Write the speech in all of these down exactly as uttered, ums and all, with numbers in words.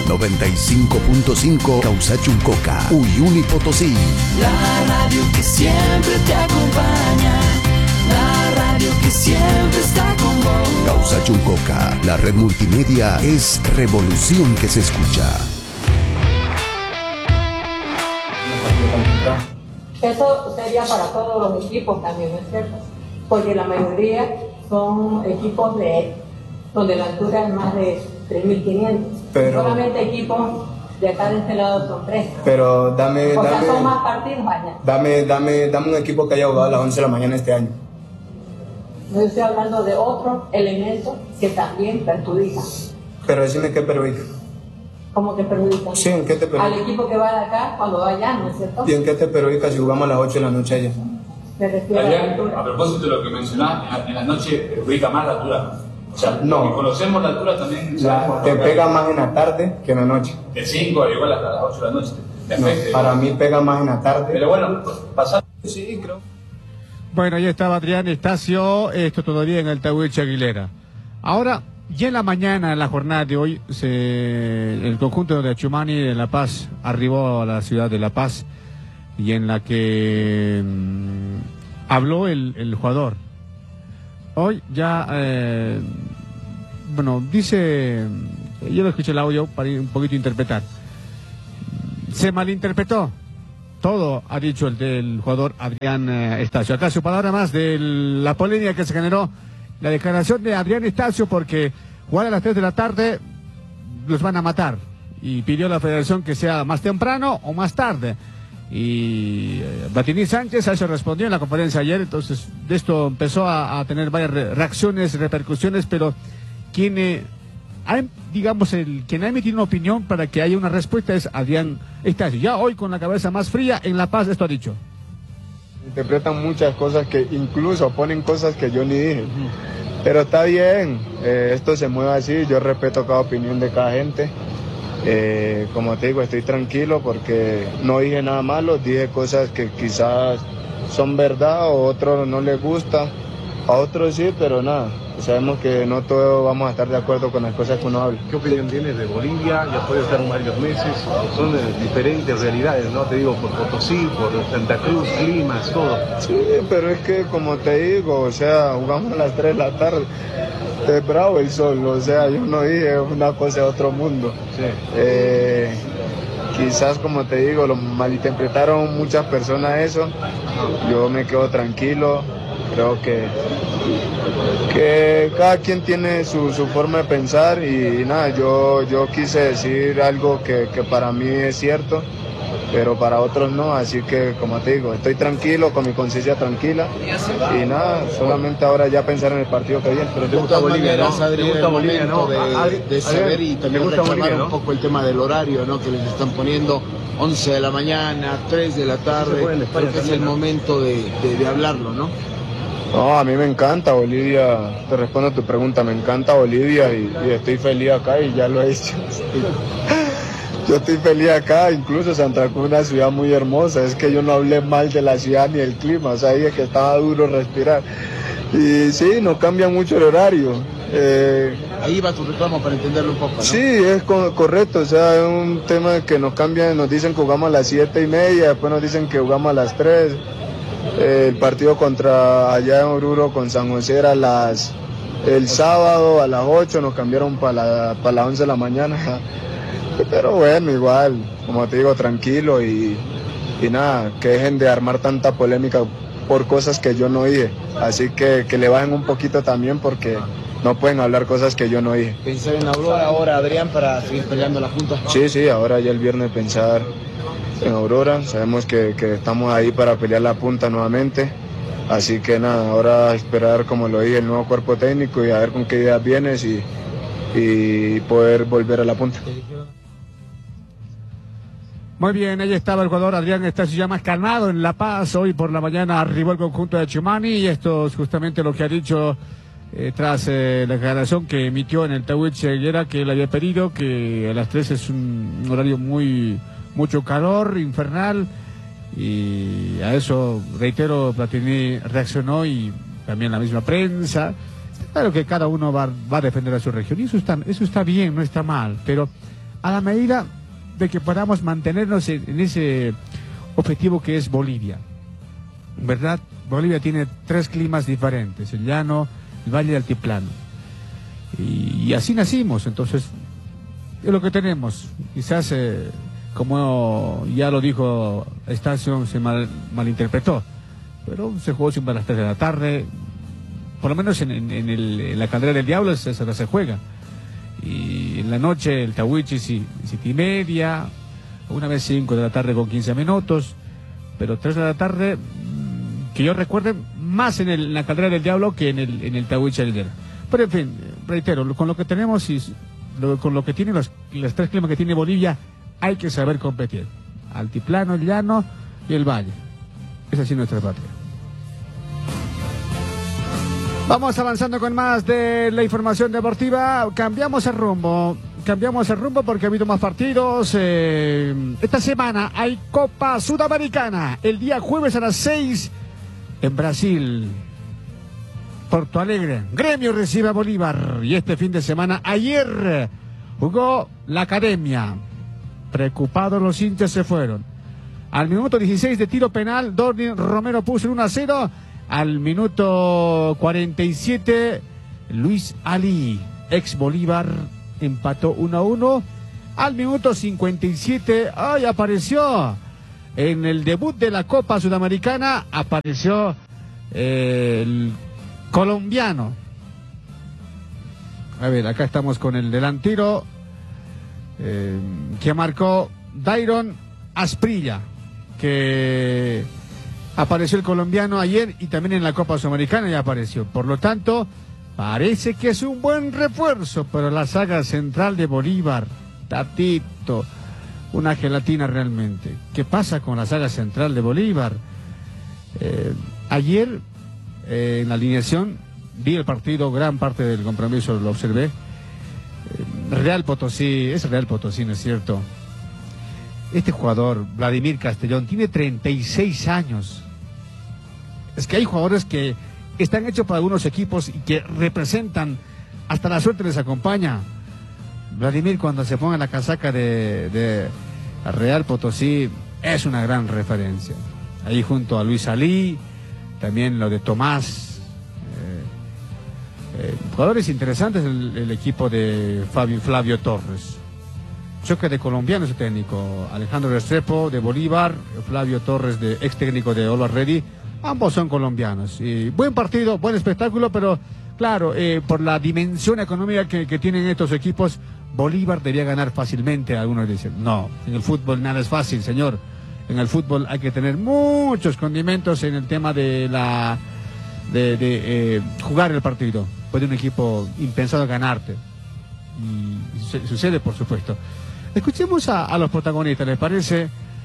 noventa y cinco punto cinco Causachuncoca, Uyuni Potosí. La radio que siempre te acompaña, la radio que siempre está con vos. Causachuncoca, la red multimedia es revolución que se escucha. Eso sería para todos los equipos también, ¿no es cierto? Porque la mayoría son equipos de donde la altura es más de tres mil quinientos. Pero solamente equipos de acá de este lado son tres. Pero dame, o dame, sea, son más partidos allá. Dame, dame, dame un equipo que haya jugado a las once de la mañana este año. Yo estoy hablando de otro elemento que también perjudica. Pero decime qué perjudica. ¿Cómo que perjudica? Sí, ¿en qué te perjudica? Al equipo que va de acá cuando va allá, ¿no es cierto? ¿Y en qué te perjudica si jugamos a las ocho de la noche allá? Me refiero a la altura. A propósito de lo que mencionás, en la, en la noche perjudica más la altura. O sea, no. Si conocemos la altura también... La, te pega más en la tarde que en la noche. De cinco, igual hasta las ocho de la noche. No, para mí pega más en la tarde. Pero bueno, pasando... Sí, creo. Bueno, ahí estaba Adrián Estacio, esto todavía en el Tahuiche Aguilera. Ahora, ya en la mañana, en la jornada de hoy, se, el conjunto de Achumani de La Paz arribó a la ciudad de La Paz y en la que mmm, habló el, el jugador. Hoy ya, eh, bueno, dice, yo lo escuché el audio para ir un poquito a interpretar. Se malinterpretó. Todo ha dicho el del jugador Adrián eh, Estacio. Acá su palabra más de la polémica que se generó, la declaración de Adrián Estacio, porque jugar a las tres de la tarde los van a matar. Y pidió a la federación que sea más temprano o más tarde. Y eh, Batiní Sánchez a eso respondió en la conferencia ayer. Entonces, de esto empezó a, a tener varias re reacciones, repercusiones, pero quien, eh, ha, digamos, el quien ha emitido una opinión para que haya una respuesta es Adrián Estacio. Ya hoy con la cabeza más fría en La Paz, esto ha dicho. Interpretan muchas cosas que incluso ponen cosas que yo ni dije. Pero está bien, eh, esto se mueve así, yo respeto cada opinión de cada gente. Eh, como te digo, estoy tranquilo porque no dije nada malo, dije cosas que quizás son verdad o a otros no les gusta, a otros sí, pero nada, sabemos que no todos vamos a estar de acuerdo con las cosas que uno habla. ¿Qué opinión tienes de Bolivia? Ya puede estar varios meses, son de diferentes realidades, ¿no? Te digo, por Potosí, por Santa Cruz, climas, todo. Sí, pero es que como te digo, o sea, jugamos a las tres de la tarde. Es bravo el sol, o sea, yo no dije una cosa de otro mundo. Sí. Eh, quizás, como te digo, lo malinterpretaron muchas personas eso. Yo me quedo tranquilo, creo que, que cada quien tiene su, su forma de pensar y, y nada, yo, yo quise decir algo que, que para mí es cierto, pero para otros no, así que como te digo, estoy tranquilo, con mi conciencia tranquila y nada, solamente ahora ya pensar en el partido que viene. Pero te gusta Bolivia, ¿no? Adri, te gusta Bolivia, ¿no? De, de saber y también reclamar Bolivia, ¿no? Un poco el tema del horario, ¿no? Que les están poniendo once de la mañana, tres de la tarde, creo que es el momento de, de, de hablarlo, ¿no? No, a mí me encanta Bolivia, te respondo a tu pregunta, me encanta Bolivia y, y estoy feliz acá y ya lo he dicho. Yo estoy feliz acá, incluso Santa Cruz es una ciudad muy hermosa, es que yo no hablé mal de la ciudad ni del clima, o sea, dije que estaba duro respirar. Y sí, no cambia mucho el horario. Eh, Ahí va tu reclamo para entenderlo un poco, ¿no? Sí, es co correcto, o sea, es un tema que nos cambian, nos dicen que jugamos a las siete y media, después nos dicen que jugamos a las tres. Eh, el partido contra allá en Oruro con San José era las, el sábado a las ocho, nos cambiaron para la, para las once de la mañana. Pero bueno, igual, como te digo, tranquilo y, y nada, que dejen de armar tanta polémica por cosas que yo no dije. Así que que le bajen un poquito también porque no pueden hablar cosas que yo no dije. ¿Pensar en Aurora ahora, Adrián, para seguir peleando la punta? Sí, sí, ahora ya el viernes pensar en Aurora. Sabemos que, que estamos ahí para pelear la punta nuevamente. Así que nada, ahora esperar, como lo dije, el nuevo cuerpo técnico y a ver con qué ideas vienes y, y poder volver a la punta. Muy bien, ahí estaba el jugador Adrián Estacio ya más calmado en La Paz. Hoy por la mañana arribó el conjunto de Achumani y esto es justamente lo que ha dicho eh, tras eh, la declaración que emitió en el Tahuiche Aguilera, que él había pedido, que a las tres es un horario muy, mucho calor, infernal, y a eso, reitero, Platini reaccionó y también la misma prensa. Claro que cada uno va, va a defender a su región y eso está, eso está bien, no está mal, pero a la medida de que podamos mantenernos en, en ese objetivo que es Bolivia, ¿verdad? Bolivia tiene tres climas diferentes, el llano, el valle y el altiplano, y, y así nacimos, entonces es lo que tenemos. Quizás eh, como ya lo dijo Estacio, se mal, malinterpretó, pero se jugó siempre a las tres de la tarde, por lo menos en, en, en, el, en la Caldera del Diablo esa hora se juega, y en la noche el Tahuichi sí, siete y media, una vez cinco de la tarde con quince minutos, pero tres de la tarde, que yo recuerde, más en, el, en la Caldera del Diablo que en el, en el Tahuichi Aguilera. Pero en fin, reitero, con lo que tenemos y lo, con lo que tienen los, los tres climas que tiene Bolivia, hay que saber competir. Altiplano, el llano y el valle. Es así nuestra patria. Vamos avanzando con más de la información deportiva. Cambiamos el rumbo. Cambiamos el rumbo porque ha habido más partidos. Eh, esta semana hay Copa Sudamericana. El día jueves a las seis en Brasil. Porto Alegre. Gremio recibe a Bolívar. Y este fin de semana, ayer, jugó la Academia. Preocupados los hinchas se fueron. Al minuto dieciséis de tiro penal, Dorni Romero puso el uno a cero. Al minuto cuarenta y siete, Luis Ali, ex Bolívar, empató uno a uno. Al minuto cincuenta y siete, ¡ay! Apareció en el debut de la Copa Sudamericana, apareció eh, el colombiano. A ver, acá estamos con el delantero eh, que marcó Dairon Asprilla, que apareció el colombiano ayer y también en la Copa Sudamericana ya apareció. Por lo tanto, parece que es un buen refuerzo, pero la saga central de Bolívar, Tatito, una gelatina realmente. ¿Qué pasa con la saga central de Bolívar? Eh, ayer, eh, en la alineación, vi el partido, gran parte del compromiso lo observé. Eh, Real Potosí, es Real Potosí, ¿no es cierto? Este jugador, Vladimir Castellón, tiene treinta y seis años. Es que hay jugadores que están hechos para algunos equipos y que representan, hasta la suerte les acompaña. Vladimir, cuando se ponga la casaca de, de Real Potosí, es una gran referencia. Ahí junto a Luis Ali, también lo de Tomás. Eh, eh, jugadores interesantes, el, el equipo de Fabio, Flavio Torres. Choque de colombianos, técnico Alejandro Restrepo de Bolívar, Flavio Torres, de ex técnico de Always Ready. Ambos son colombianos. Y buen partido, buen espectáculo, pero claro, eh, por la dimensión económica que, que tienen estos equipos, Bolívar debía ganar fácilmente. Algunos dicen, no, en el fútbol nada es fácil, señor. En el fútbol hay que tener muchos condimentos en el tema de la de, de eh, jugar el partido. Puede un equipo impensado ganarte. Y su sucede, por supuesto. Escuchemos a, a los protagonistas, ¿les parece?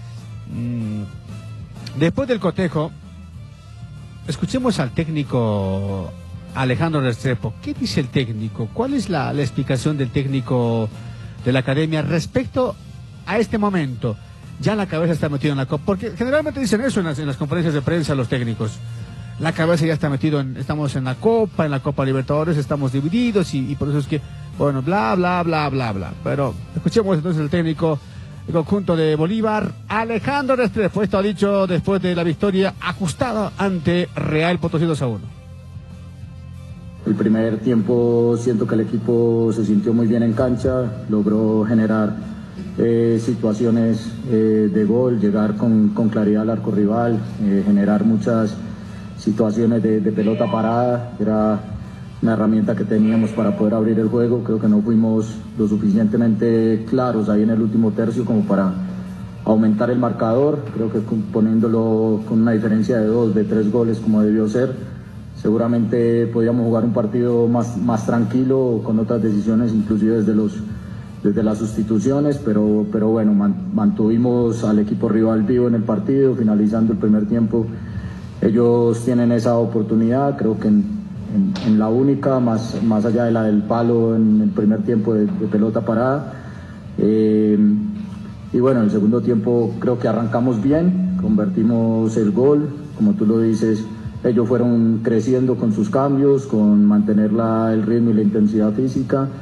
Mm, después del cotejo, escuchemos al técnico Alejandro Restrepo. ¿Qué dice el técnico? ¿Cuál es la, la explicación del técnico de la Academia respecto a este momento? Ya la cabeza está metida en la Copa, porque generalmente dicen eso en las, en las conferencias de prensa los técnicos. La cabeza ya está metida, en, estamos en la Copa, en la Copa Libertadores, estamos divididos y, y por eso es que, bueno, bla, bla, bla, bla, bla. Pero escuchemos entonces el técnico, el conjunto de Bolívar, Alejandro Restrepo. Esto ha dicho después de la victoria ajustada ante Real Potosí dos a uno. El primer tiempo siento que el equipo se sintió muy bien en cancha, logró generar eh, situaciones eh, de gol, llegar con, con claridad al arco rival, eh, generar muchas situaciones de, de pelota parada. Era una herramienta que teníamos para poder abrir el juego. Creo que no fuimos lo suficientemente claros ahí en el último tercio como para aumentar el marcador. Creo que poniéndolo con una diferencia de dos, de tres goles como debió ser, seguramente podíamos jugar un partido más, más tranquilo, con otras decisiones, inclusive desde, los, desde las sustituciones, pero, pero bueno, man, mantuvimos al equipo rival vivo en el partido, finalizando el primer tiempo. Ellos tienen esa oportunidad, creo que en, en, en la única, más, más allá de la del palo en el primer tiempo de, de pelota parada. Eh, y bueno, en el segundo tiempo creo que arrancamos bien, convertimos el gol, como tú lo dices. Ellos fueron creciendo con sus cambios, con mantener la, el ritmo y la intensidad física.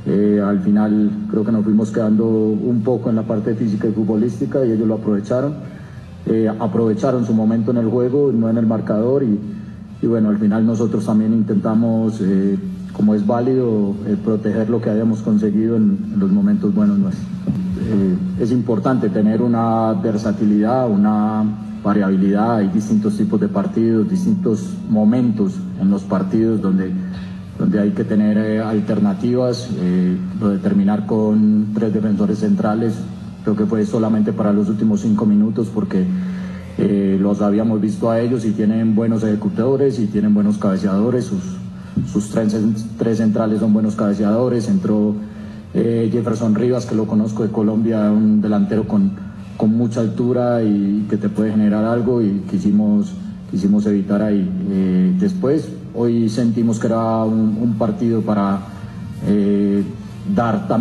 Eh, al final creo que nos fuimos quedando un poco en la parte física y futbolística y ellos lo aprovecharon. Eh, aprovecharon su momento en el juego, no en el marcador y, y bueno, al final nosotros también intentamos, eh, como es válido, eh, proteger lo que hayamos conseguido en, en los momentos buenos nuestros. Eh, es importante tener una versatilidad, una variabilidad, hay distintos tipos de partidos, distintos momentos en los partidos donde donde hay que tener eh, alternativas, eh, lo de terminar con tres defensores centrales, creo que fue solamente para los últimos cinco minutos porque eh, los habíamos visto a ellos y tienen buenos ejecutadores y tienen buenos cabeceadores, sus, sus tres, tres centrales son buenos cabeceadores, entró eh, Jefferson Rivas, que lo conozco de Colombia, un delantero con, con mucha altura y que te puede generar algo y quisimos, quisimos evitar ahí. Eh, después, hoy sentimos que era un, un partido para eh, dar también